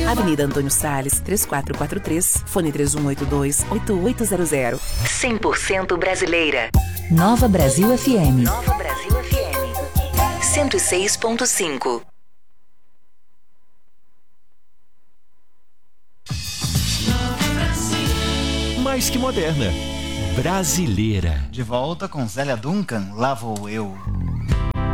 Avenida Antônio Salles, 3443, fone 3182-8800. 100% brasileira. Nova Brasil FM. Nova Brasil FM. 106.5. Mais que moderna. Brasileira. De volta com Zélia Duncan, Lá Vou Eu.